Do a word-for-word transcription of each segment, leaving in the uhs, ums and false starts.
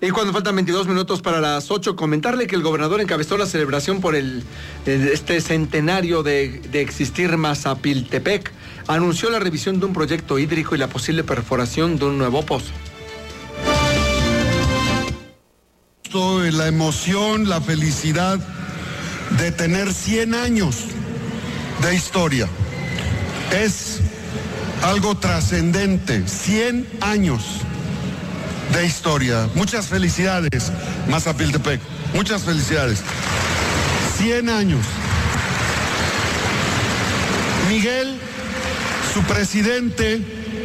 Y cuando faltan veintidós minutos para las ocho, comentarle que el gobernador encabezó la celebración por el, el este centenario de, de existir Mazapiltepec. Anunció la revisión de un proyecto hídrico y la posible perforación de un nuevo pozo. La emoción, la felicidad de tener cien años de historia. Es algo trascendente, cien años de historia. Muchas felicidades, Mazapiltepec, muchas felicidades. cien años. Miguel, su presidente,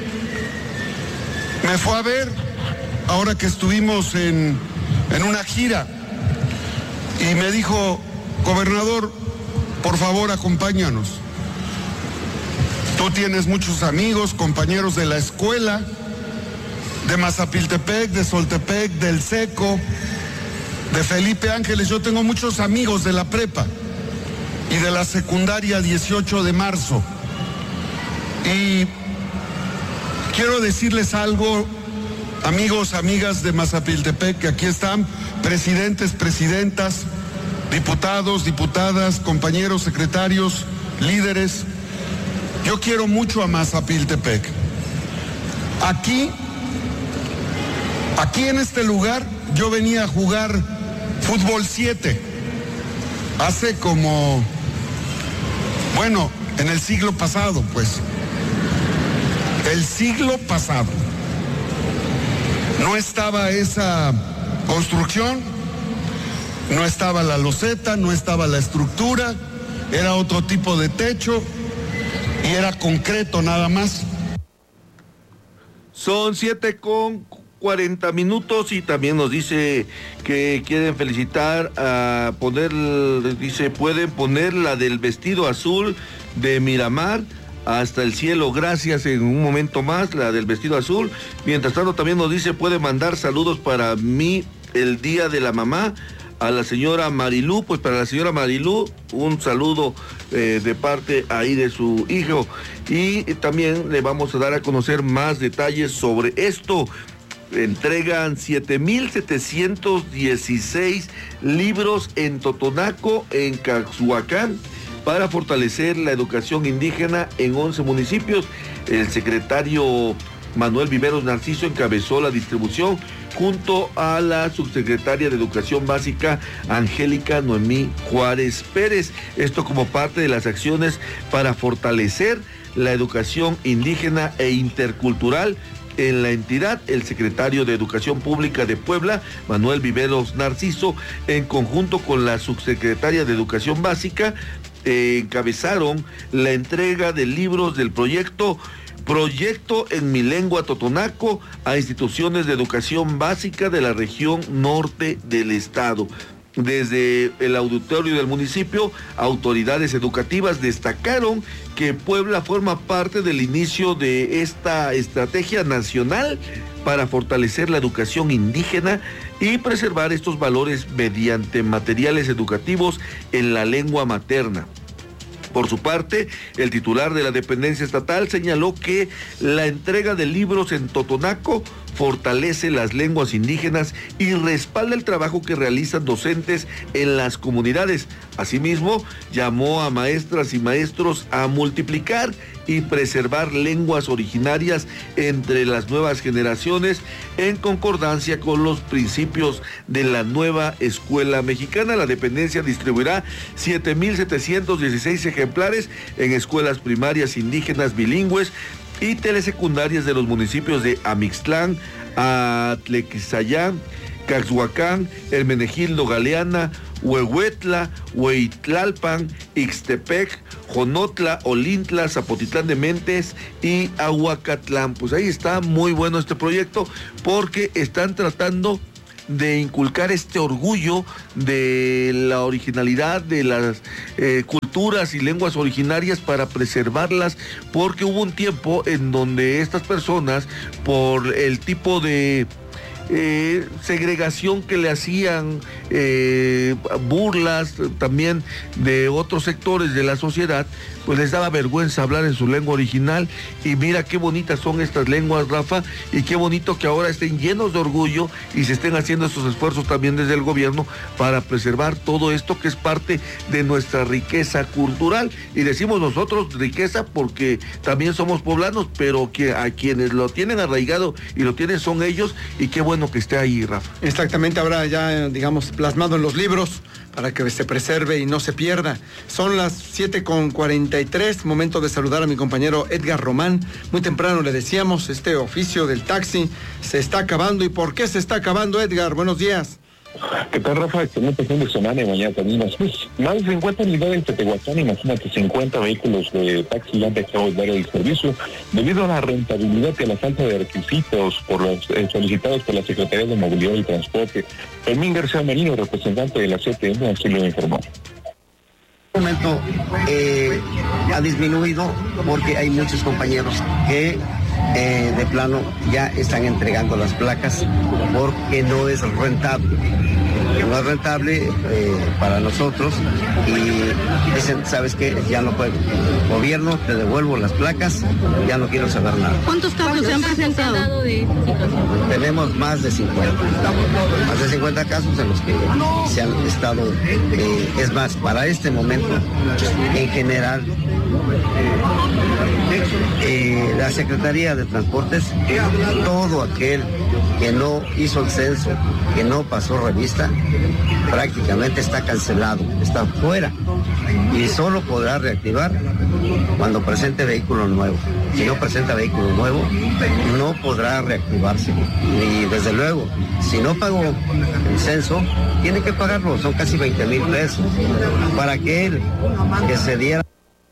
me fue a ver ahora que estuvimos en, en una gira y me dijo, gobernador, por favor acompáñanos. Tú tienes muchos amigos, compañeros de la escuela, de Mazapiltepec, de Soltepec, del Seco, de Felipe Ángeles. Yo tengo muchos amigos de la prepa y de la secundaria dieciocho de marzo. Y quiero decirles algo, amigos, amigas de Mazapiltepec, que aquí están, presidentes, presidentas, diputados, diputadas, compañeros, secretarios, líderes. Yo quiero mucho a Mazapiltepec. Aquí, aquí en este lugar, yo venía a jugar fútbol siete. Hace como, bueno, en el siglo pasado, pues. El siglo pasado. No estaba esa construcción, no estaba la loseta, no estaba la estructura, era otro tipo de techo y era concreto nada más. Son siete con cuarenta minutos y también nos dice que quieren felicitar a poner, dice, pueden poner la del vestido azul de Miramar hasta el cielo, gracias, en un momento más, la del vestido azul. Mientras tanto también nos dice, puede mandar saludos para mí el día de la mamá, a la señora Marilú. Pues para la señora Marilú, un saludo eh, de parte ahí de su hijo. Y también le vamos a dar a conocer más detalles sobre esto. Entregan siete mil setecientos dieciséis libros en Totonaco, en Caxhuacán, para fortalecer la educación indígena en once municipios. El secretario Manuel Viveros Narciso encabezó la distribución junto a la subsecretaria de Educación Básica Angélica Noemí Juárez Pérez. Esto como parte de las acciones para fortalecer la educación indígena e intercultural en la entidad. El secretario de Educación Pública de Puebla, Manuel Viveros Narciso, en conjunto con la subsecretaria de Educación Básica, eh, encabezaron la entrega de libros del proyecto Proyecto en mi lengua Totonaco a instituciones de educación básica de la región norte del estado. Desde el auditorio del municipio, autoridades educativas destacaron que Puebla forma parte del inicio de esta estrategia nacional para fortalecer la educación indígena y preservar estos valores mediante materiales educativos en la lengua materna. Por su parte, el titular de la dependencia estatal señaló que la entrega de libros en Totonaco fortalece las lenguas indígenas y respalda el trabajo que realizan docentes en las comunidades. Asimismo, llamó a maestras y maestros a multiplicar y preservar lenguas originarias entre las nuevas generaciones en concordancia con los principios de la nueva escuela mexicana. La dependencia distribuirá siete mil setecientos dieciséis ejemplares en escuelas primarias indígenas bilingües y telesecundarias de los municipios de Amixtlán, Atlequizayán, Caxhuacán, Hermenegildo Galeana, Huehuetla, Hueytlalpan, Ixtepec, Jonotla, Olintla, Zapotitlán de Mentes y Ahuacatlán. Pues ahí está, muy bueno este proyecto porque están tratando de inculcar este orgullo de la originalidad de las eh, culturas y lenguas originarias para preservarlas, porque hubo un tiempo en donde estas personas, por el tipo de eh, segregación que le hacían, eh, burlas también de otros sectores de la sociedad, pues les daba vergüenza hablar en su lengua original. Y mira qué bonitas son estas lenguas, Rafa, y qué bonito que ahora estén llenos de orgullo y se estén haciendo estos esfuerzos también desde el gobierno para preservar todo esto que es parte de nuestra riqueza cultural. Y decimos nosotros riqueza porque también somos poblanos, pero que a quienes lo tienen arraigado y lo tienen son ellos, y qué bueno que esté ahí, Rafa. Exactamente, ahora ya, digamos, plasmado en los libros para que se preserve y no se pierda. Son las siete con cuarenta y tres, momento de saludar a mi compañero Edgar Román. Muy temprano le decíamos, este oficio del taxi se está acabando. ¿Y por qué se está acabando, Edgar? Buenos días. ¿Qué tal, Rafa? Excelente fin de semana y mañana también. Pues, más de cincuenta unidades en Tetehuacán, imagínate, cincuenta vehículos de taxi ya han dejado de dar el servicio debido a la rentabilidad y a la falta de requisitos por los eh, solicitados por la Secretaría de Movilidad y Transporte. Fermín García Merino, representante de la C T M, así lo informó. En este momento eh, ha disminuido porque hay muchos compañeros que eh, de plano ya están entregando las placas porque no es rentable. No es rentable eh, para nosotros y dicen, ¿sabes qué? Ya no puedo. Gobierno, te devuelvo las placas, ya no quiero saber nada. ¿Cuántos casos se han presentado de esta situación? Tenemos más de cincuenta. Más de cincuenta casos en los que se han estado, eh, es más, para este momento, en general, eh, la Secretaría de Transportes, todo aquel que no hizo el censo, que no pasó revista, prácticamente está cancelado, está fuera y solo podrá reactivar cuando presente vehículo nuevo. Si no presenta vehículo nuevo, no podrá reactivarse. Y desde luego, si no pagó el censo, tiene que pagarlo, son casi veinte mil pesos, para que él que se diera.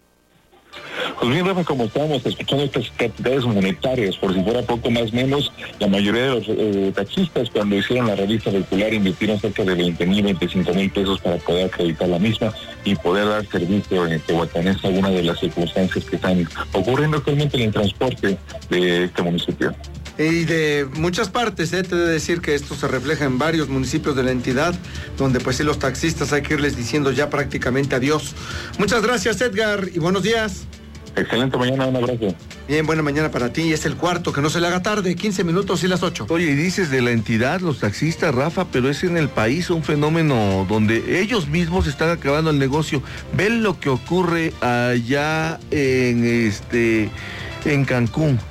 Pues bien, Rafa, como estábamos escuchando estas cantidades monetarias, por si fuera poco más menos, la mayoría de los eh, taxistas cuando hicieron la revista vehicular invirtieron cerca de veinte mil, veinticinco mil pesos para poder acreditar la misma y poder dar servicio en Tehuacán. Es alguna de las circunstancias que están ocurriendo actualmente en el transporte de este municipio. Y de muchas partes, ¿eh? Te he de decir que esto se refleja en varios municipios de la entidad, donde pues sí los taxistas hay que irles diciendo ya prácticamente adiós. Muchas gracias, Edgar, y buenos días. Excelente mañana, un abrazo. Bien, buena mañana para ti. Es el cuarto, que no se le haga tarde, quince minutos y las ocho. Oye, y dices de la entidad, los taxistas, Rafa, pero es en el país un fenómeno donde ellos mismos están acabando el negocio. Ven lo que ocurre allá en este en Cancún.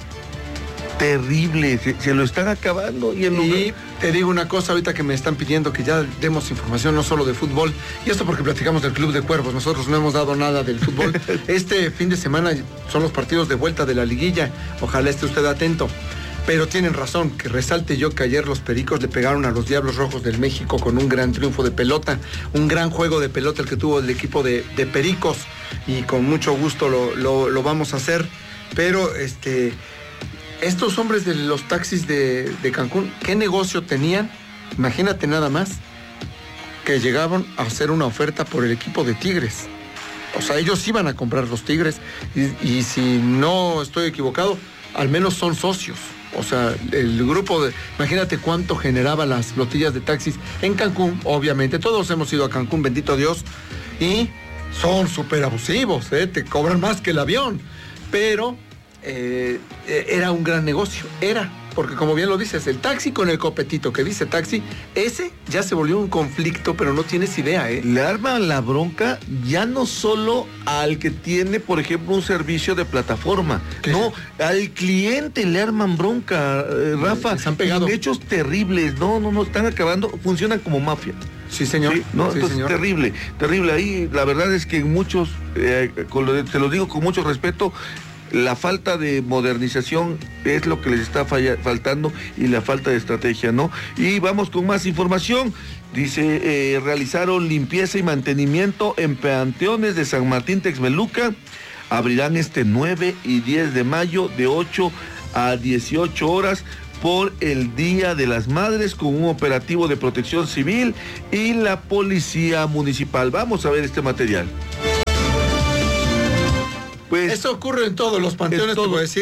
Terrible, se, se lo están acabando. Y, en lugar... y te digo una cosa, ahorita que me están pidiendo que ya demos información no solo de fútbol, y esto porque platicamos del Club de Cuervos, nosotros no hemos dado nada del fútbol. Este fin de semana son los partidos de vuelta de la liguilla, ojalá esté usted atento. Pero tienen razón, que resalte yo que ayer los Pericos le pegaron a los Diablos Rojos del México con un gran triunfo de pelota, un gran juego de pelota el que tuvo el equipo de, de Pericos, y con mucho gusto lo, lo, lo vamos a hacer, pero este... estos hombres de los taxis de, de Cancún, ¿qué negocio tenían? Imagínate nada más, que llegaban a hacer una oferta por el equipo de Tigres. O sea, ellos iban a comprar los Tigres, y, y si no estoy equivocado, al menos son socios. O sea, el grupo de... imagínate cuánto generaba las flotillas de taxis en Cancún, obviamente. Todos hemos ido a Cancún, bendito Dios, y son súper abusivos, ¿eh? Te cobran más que el avión. Pero... Eh, era un gran negocio, era, porque como bien lo dices, el taxi con el copetito que dice taxi, ese ya se volvió un conflicto, pero no tienes idea, ¿eh? Le arman la bronca ya no solo al que tiene, por ejemplo, un servicio de plataforma, ¿qué? No, al cliente le arman bronca, eh, Rafa. Se han pegado. Y hechos terribles, no, no, no, están acabando, funcionan como mafia. Sí, señor. Sí, no, sí, entonces, señor. terrible, terrible. Ahí la verdad es que muchos, eh, con lo, te lo digo con mucho respeto, la falta de modernización es lo que les está falla, faltando y la falta de estrategia, ¿no? Y vamos con más información. Dice, eh, realizaron limpieza y mantenimiento en panteones de San Martín Texmeluca. Abrirán este nueve y diez de mayo de ocho a dieciocho horas por el Día de las Madres, con un operativo de protección civil y la policía municipal. Vamos a ver este material. Pues, eso ocurre en todos los panteones, te voy a decir.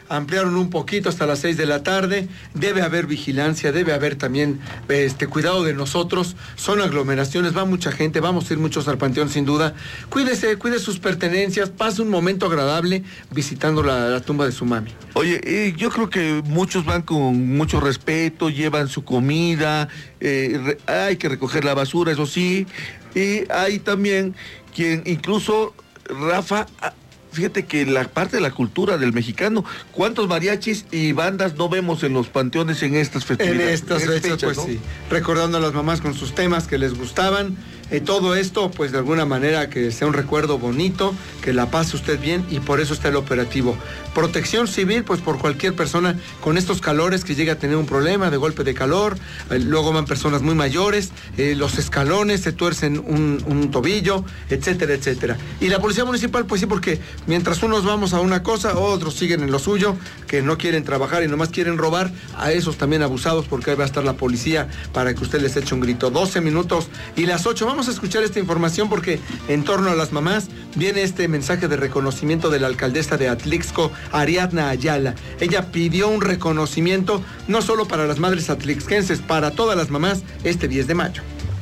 ampliaron un poquito hasta las seis de la tarde. Debe haber vigilancia, debe haber también este cuidado de nosotros. Son aglomeraciones, va mucha gente, vamos a ir muchos al Panteón sin duda. Cuídese, cuide sus pertenencias, pase un momento agradable visitando la, la tumba de su mami. Oye, eh, yo creo que muchos van con mucho respeto, llevan su comida, eh, re, hay que recoger la basura, eso sí, y hay también quien incluso, Rafa, fíjate que la parte de la cultura del mexicano, ¿cuántos mariachis y bandas no vemos en los panteones en estas festividades? En estas fechas, fechas pues ¿no? Sí, recordando a las mamás con sus temas que les gustaban. Eh, todo esto, pues de alguna manera que sea un recuerdo bonito, que la pase usted bien, y por eso está el operativo. Protección civil, pues por cualquier persona con estos calores que llega a tener un problema de golpe de calor, eh, luego van personas muy mayores, eh, los escalones, se tuercen un, un tobillo, etcétera, etcétera. Y la policía municipal, pues sí, porque mientras unos vamos a una cosa, otros siguen en lo suyo, que no quieren trabajar y nomás quieren robar, a esos también abusados, porque ahí va a estar la policía para que usted les eche un grito. doce minutos y las ocho. Vamos a escuchar esta información porque en torno a las mamás viene este mensaje de reconocimiento de la alcaldesa de Atlixco, Ariadna Ayala. Ella pidió un reconocimiento no solo para las madres atlixquenses, para todas las mamás este diez de mayo.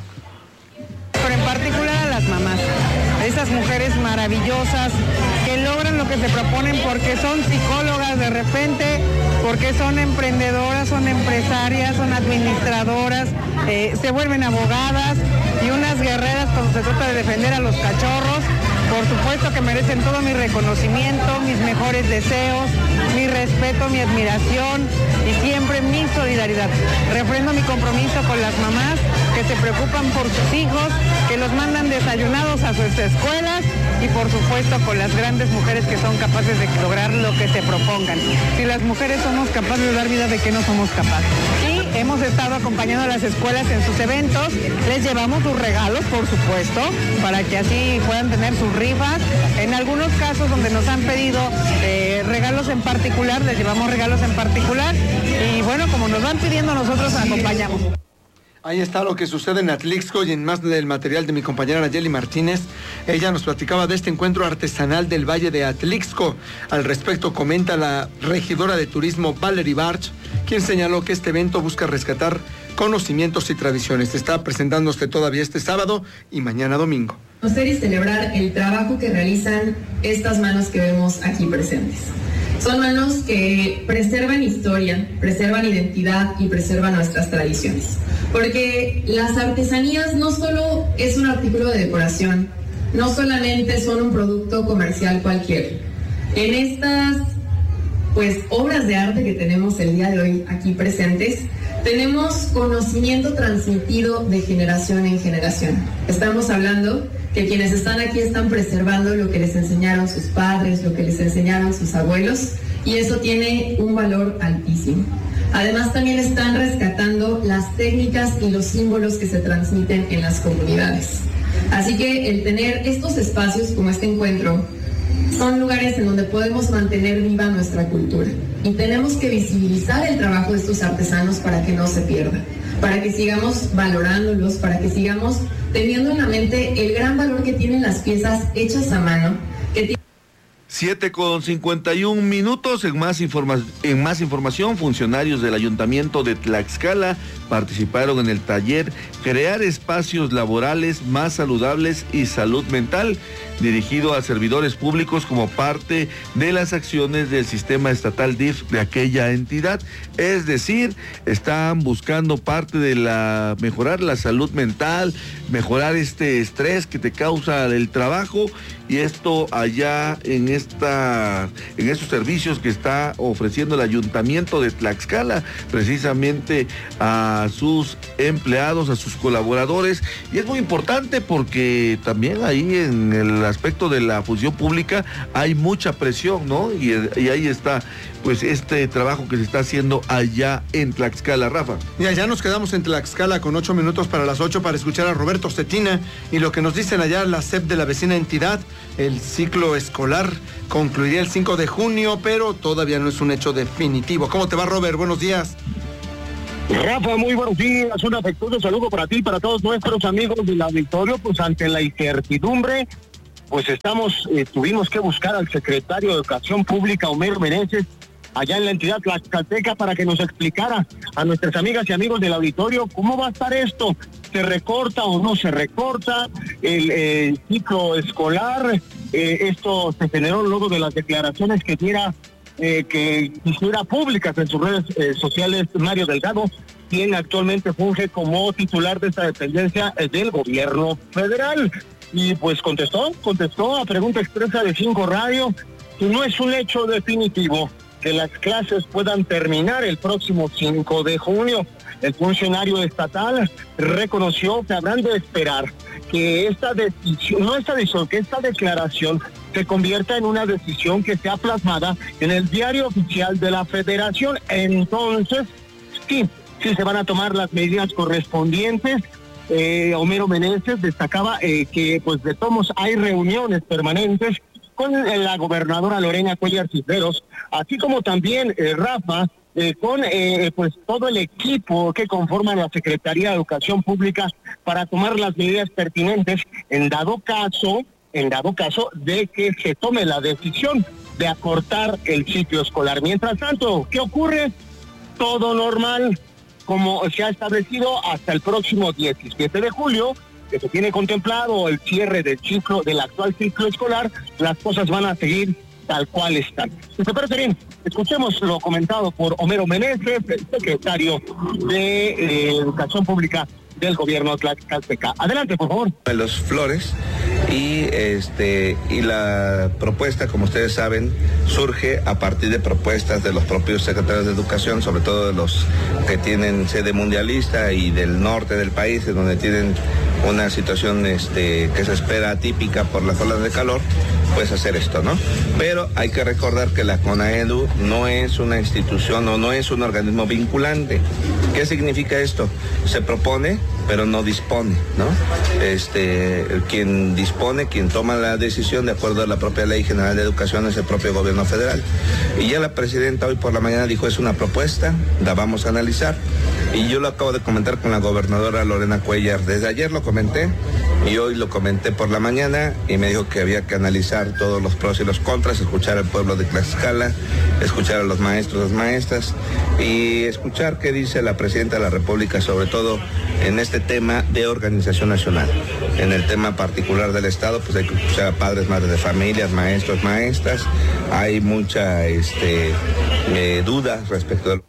Pero en particular a las mamás, a esas mujeres maravillosas que logran lo que se proponen porque son psicólogas de repente, porque son emprendedoras, son empresarias, son administradoras, eh, se vuelven abogadas y unas guerreras cuando se trata de defender a los cachorros. Por supuesto que merecen todo mi reconocimiento, mis mejores deseos, mi respeto, mi admiración y siempre mi solidaridad. Refrendo mi compromiso con las mamás que se preocupan por sus hijos, que los mandan desayunados a sus escuelas, y por supuesto con las grandes mujeres que son capaces de lograr lo que se propongan. Si las mujeres somos capaces de dar vida, ¿de qué no somos capaces? Y hemos estado acompañando a las escuelas en sus eventos, les llevamos sus regalos, por supuesto, para que así puedan tener sus rifas. En algunos casos donde nos han pedido eh, regalos en particular, les llevamos regalos en particular, y bueno, como nos van pidiendo, nosotros acompañamos. Ahí está lo que sucede en Atlixco y en más del material de mi compañera Nayeli Martínez. Ella nos platicaba de este encuentro artesanal del Valle de Atlixco. Al respecto comenta la regidora de turismo Valerie Barch, quien señaló que este evento busca rescatar conocimientos y tradiciones. Se está presentándose todavía este sábado y mañana domingo. Conocer y celebrar el trabajo que realizan estas manos que vemos aquí presentes. Son manos que preservan historia, preservan identidad y preservan nuestras tradiciones. Porque las artesanías no solo es un artículo de decoración, no solamente son un producto comercial cualquiera. En estas pues obras de arte que tenemos el día de hoy aquí presentes, tenemos conocimiento transmitido de generación en generación. Estamos hablando que quienes están aquí están preservando lo que les enseñaron sus padres, lo que les enseñaron sus abuelos, y eso tiene un valor altísimo. Además, también están rescatando las técnicas y los símbolos que se transmiten en las comunidades. Así que el tener estos espacios como este encuentro son lugares en donde podemos mantener viva nuestra cultura, y tenemos que visibilizar el trabajo de estos artesanos para que no se pierda, para que sigamos valorándolos, para que sigamos teniendo en la mente el gran valor que tienen las piezas hechas a mano, que tienen... siete con cincuenta y un minutos. En más, informa en más información, funcionarios del Ayuntamiento de Tlaxcala participaron en el taller Crear espacios laborales más saludables y salud mental, dirigido a servidores públicos como parte de las acciones del sistema estatal D I F de aquella entidad. Es decir, están buscando parte de la mejorar la salud mental, mejorar este estrés que te causa el trabajo, y esto allá en esta en estos servicios que está ofreciendo el Ayuntamiento de Tlaxcala precisamente a sus empleados, a sus colaboradores. Y es muy importante porque también ahí en el aspecto de la función pública hay mucha presión, ¿no? Y, y ahí está pues este trabajo que se está haciendo allá en Tlaxcala, Rafa. Y allá nos quedamos en Tlaxcala con ocho minutos para las ocho para escuchar a Roberto Cetina y lo que nos dicen allá la S E P de la vecina entidad. El ciclo escolar concluiría el cinco de junio, pero todavía no es un hecho definitivo. ¿Cómo te va, Robert? Buenos días. Rafa, muy buenos días, un afectuoso saludo para ti y para todos nuestros amigos del auditorio. Pues ante la incertidumbre, pues estamos, eh, tuvimos que buscar al secretario de Educación Pública, Homero Meneses, allá en la entidad tlaxcalteca para que nos explicara a nuestras amigas y amigos del auditorio cómo va a estar esto. ¿Se recorta o no se recorta el eh, ciclo escolar? Eh, esto se generó luego de las declaraciones que diera, eh, que hiciera públicas en sus redes eh, sociales Mario Delgado, quien actualmente funge como titular de esta dependencia eh, del gobierno federal. Y pues contestó, contestó a pregunta expresa de Cinco Radio, que no es un hecho definitivo que las clases puedan terminar el próximo cinco de junio. El funcionario estatal reconoció que habrán de esperar que esta decisión, no esta decisión, que esta declaración se convierta en una decisión que sea plasmada en el diario oficial de la Federación. Entonces, sí, sí se van a tomar las medidas correspondientes. Eh, Homero Meneses destacaba eh, que pues de todos hay reuniones permanentes con eh, la gobernadora Lorena Cuellar Cisneros, así como también eh, Rafa, eh, con eh, pues todo el equipo que conforma la Secretaría de Educación Pública para tomar las medidas pertinentes en dado caso, en dado caso de que se tome la decisión de acortar el ciclo escolar. Mientras tanto, ¿qué ocurre? Todo normal, como se ha establecido hasta el próximo diecisiete de julio, que se tiene contemplado el cierre del ciclo, del actual ciclo escolar. Las cosas van a seguir tal cual están. Si te parece bien, escuchemos lo comentado por Homero Meneses, el secretario de eh, Educación Pública del gobierno tlaxcalteca. Adelante, por favor. Los Flores, y este y la propuesta, como ustedes saben, surge a partir de propuestas de los propios secretarios de Educación, sobre todo de los que tienen sede mundialista y del norte del país, en donde tienen una situación este, que se espera atípica por las olas de calor, pues hacer esto, ¿no? Pero hay que recordar que la CONAEDU no es una institución o no es un organismo vinculante. ¿Qué significa esto? Se propone, pero no dispone, ¿no? Este, quien dispone, quien toma la decisión de acuerdo a la propia Ley General de Educación es el propio gobierno federal. Y ya la presidenta hoy por la mañana dijo, es una propuesta, la vamos a analizar. Y yo lo acabo de comentar con la gobernadora Lorena Cuellar. Desde ayer lo comenté y hoy lo comenté por la mañana y me dijo que había que analizar todos los pros y los contras, escuchar al pueblo de Tlaxcala, escuchar a los maestros, las maestras y escuchar qué dice la presidenta de la República, sobre todo en este tema de organización nacional. En el tema particular del Estado, pues hay que escuchar a padres, madres de familias, maestros, maestras. Hay mucha este, eh, duda respecto a...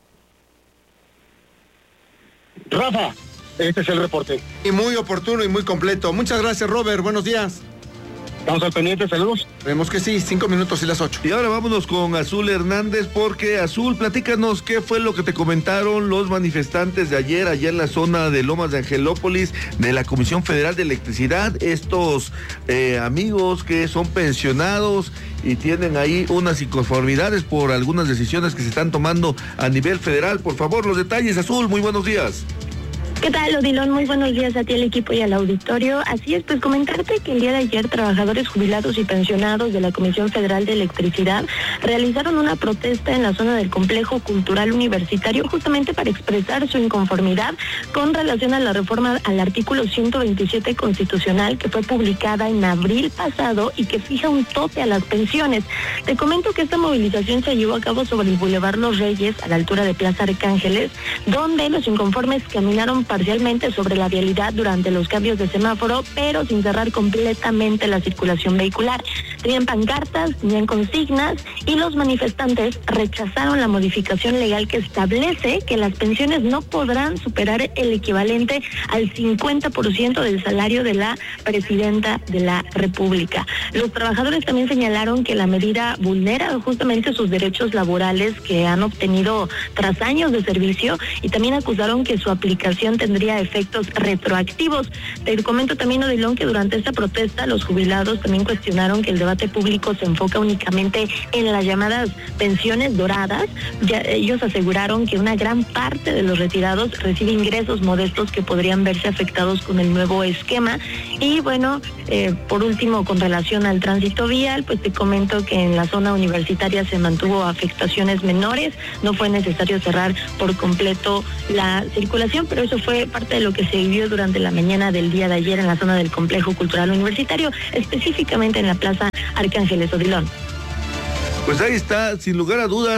Rafa, este es el reporte. Y muy oportuno y muy completo. Muchas gracias, Robert. Buenos días. Estamos al pendiente, saludos. Vemos que sí, cinco minutos y las ocho. Y ahora vámonos con Azul Hernández, porque Azul, platícanos qué fue lo que te comentaron los manifestantes de ayer, allá en la zona de Lomas de Angelópolis, de la Comisión Federal de Electricidad, estos eh, amigos que son pensionados y tienen ahí unas inconformidades por algunas decisiones que se están tomando a nivel federal. Por favor, los detalles, Azul, muy buenos días. ¿Qué tal, Odilon? Muy buenos días a ti, al equipo y al auditorio. Así es, pues comentarte que el día de ayer trabajadores jubilados y pensionados de la Comisión Federal de Electricidad realizaron una protesta en la zona del Complejo Cultural Universitario justamente para expresar su inconformidad con relación a la reforma al artículo ciento veintisiete constitucional que fue publicada en abril pasado y que fija un tope a las pensiones. Te comento que esta movilización se llevó a cabo sobre el Boulevard Los Reyes, a la altura de Plaza Arcángeles, donde los inconformes caminaron parcialmente sobre la vialidad durante los cambios de semáforo, pero sin cerrar completamente la circulación vehicular. Tenían pancartas, tenían consignas y los manifestantes rechazaron la modificación legal que establece que las pensiones no podrán superar el equivalente al cincuenta por ciento del salario de la presidenta de la República. Los trabajadores también señalaron que la medida vulnera justamente sus derechos laborales que han obtenido tras años de servicio y también acusaron que su aplicación tendría efectos retroactivos. Te comento también, Odilon, que durante esta protesta los jubilados también cuestionaron que el debate público se enfoca únicamente en las llamadas pensiones doradas. Ya, ellos aseguraron que una gran parte de los retirados recibe ingresos modestos que podrían verse afectados con el nuevo esquema. Y bueno, eh, por último, con relación al tránsito vial, pues te comento que en la zona universitaria se mantuvo afectaciones menores, no fue necesario cerrar por completo la circulación, pero eso fue parte de lo que se vivió durante la mañana del día de ayer en la zona del Complejo Cultural Universitario, específicamente en la Plaza Arcángeles, Odilon. Pues ahí está, sin lugar a dudas,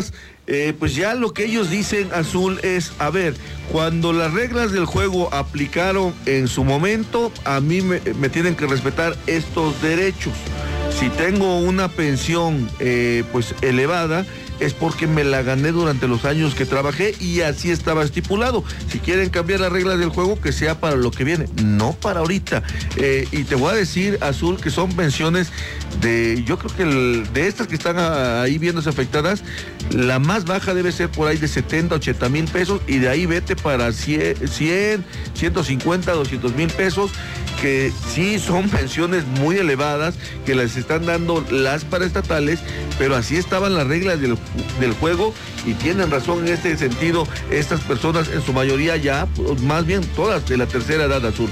eh, pues ya lo que ellos dicen, Azul, es, a ver, cuando las reglas del juego aplicaron en su momento, a mí me, me tienen que respetar estos derechos. Si tengo una pensión eh, pues elevada, es porque me la gané durante los años que trabajé y así estaba estipulado. Si quieren cambiar las reglas del juego, que sea para lo que viene, no para ahorita. Eh, y te voy a decir, Azul, que son pensiones de, yo creo que el, de estas que están a, ahí viéndose afectadas, la más baja debe ser por ahí de setenta, ochenta mil pesos, y de ahí vete para cien, ciento cincuenta, doscientos mil pesos, que sí son pensiones muy elevadas, que las están dando las paraestatales, pero así estaban las reglas del, del juego, y tienen razón en este sentido estas personas, en su mayoría ya, más bien todas de la tercera edad, Azul.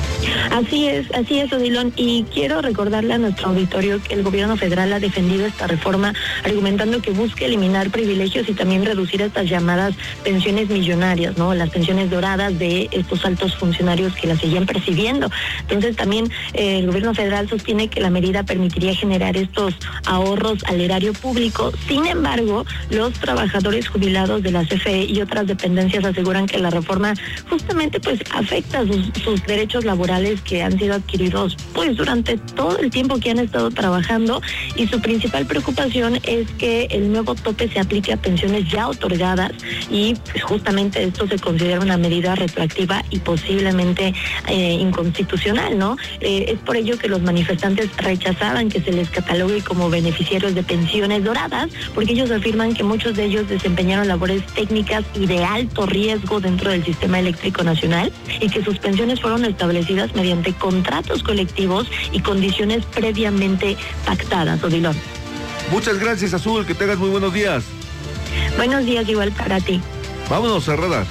Así es, así es, Odilon, y quiero recordarle a nuestro auditorio que el gobierno federal ha defendido esta reforma argumentando que busca eliminar privilegios y también reducir estas llamadas pensiones millonarias, ¿no? Las pensiones doradas de estos altos funcionarios que las seguían percibiendo. Entonces también eh, el gobierno federal sostiene que la medida permitiría generar estos ahorros al erario público. Sin embargo, los trabajadores jubilados de la C F E y otras dependencias aseguran que la reforma justamente pues afecta sus, sus derechos laborales que han sido adquiridos pues durante todo el tiempo que han estado trabajando, y su principal preocupación es que el nuevo tope se aplique a pensiones ya otorgadas, y pues, justamente esto se considera una medida retroactiva y posiblemente eh, inconstitucional, ¿no? Eh, es por ello que los manifestantes rechazaban que se les catalogue como beneficiarios de pensiones doradas, porque ellos afirman que muchos de ellos desempeñaron labores técnicas y de alto riesgo dentro del sistema eléctrico nacional, y que sus pensiones fueron establecidas mediante contratos colectivos y condiciones previamente pactadas, Odilon. Muchas gracias, Azul, que tengas muy buenos días. Buenos días, igual para ti. Vámonos a Radar.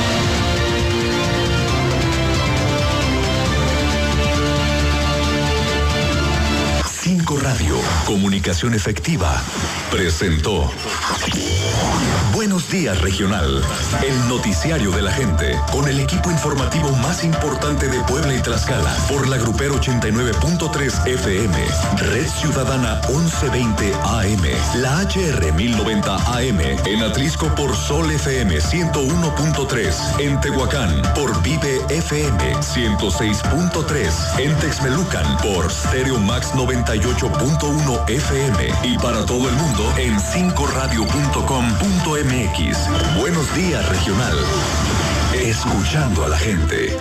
Cinco Radio, comunicación efectiva, presentó Buenos Días Regional, el noticiario de la gente, con el equipo informativo más importante de Puebla y Tlaxcala, por la Grupero ochenta y nueve punto tres F M, Red Ciudadana once veinte A M, la H R mil noventa A M, en Atlisco por Sol F M ciento uno punto tres, en Tehuacán por Vive F M ciento seis punto tres, en Texmelucan por Stereo Max noventa y ocho punto uno F M, y para todo el mundo en cinco radio punto com punto m x. Buenos Días Regional. Escuchando a la gente.